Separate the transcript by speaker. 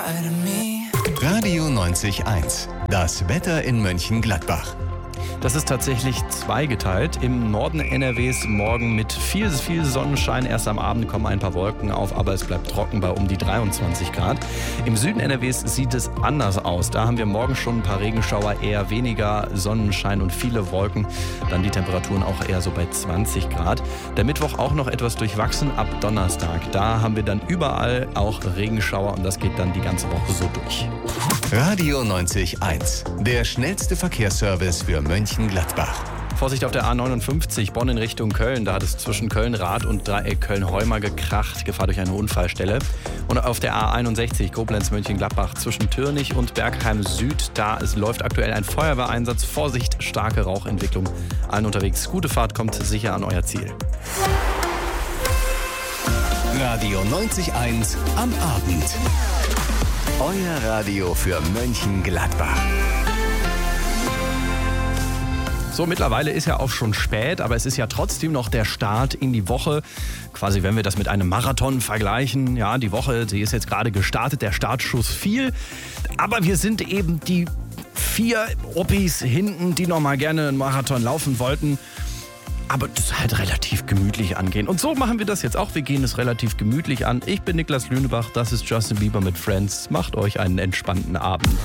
Speaker 1: Radio 90.1. Das Wetter in Mönchengladbach.
Speaker 2: Das ist tatsächlich zweigeteilt. Im Norden NRWs morgen mit viel Sonnenschein. Erst am Abend kommen ein paar Wolken auf, aber es bleibt trocken bei um die 23 Grad. Im Süden NRWs sieht es anders aus. Da haben wir morgen schon ein paar Regenschauer, eher weniger Sonnenschein und viele Wolken. Dann die Temperaturen auch eher so bei 20 Grad. Der Mittwoch auch noch etwas durchwachsen ab Donnerstag. Da haben wir dann überall auch Regenschauer und das geht dann die ganze Woche so durch.
Speaker 1: Radio 90.1. Der schnellste Verkehrsservice für Mönchengladbach.
Speaker 2: Vorsicht auf der A59, Bonn in Richtung Köln. Da hat es zwischen Köln-Rad und Dreieck Köln-Heumer gekracht. Gefahr durch eine Unfallstelle. Und auf der A61, Koblenz-Mönchengladbach, zwischen Türnich und Bergheim Süd. Da läuft aktuell ein Feuerwehreinsatz. Vorsicht, starke Rauchentwicklung. Allen unterwegs. Gute Fahrt, kommt sicher an euer Ziel.
Speaker 1: Radio 90.1 am Abend. Euer Radio für Mönchengladbach.
Speaker 2: So, mittlerweile ist ja auch schon spät, aber es ist ja trotzdem noch der Start in die Woche. Quasi, wenn wir das mit einem Marathon vergleichen. Ja, die Woche, sie ist jetzt gerade gestartet, der Startschuss fiel. Aber wir sind eben die 4 Oppis hinten, die noch mal gerne einen Marathon laufen wollten. Aber das halt relativ gemütlich angehen. Und so machen wir das jetzt auch. Wir gehen es relativ gemütlich an. Ich bin Niklas Lünebach, das ist Justin Bieber mit Friends. Macht euch einen entspannten Abend.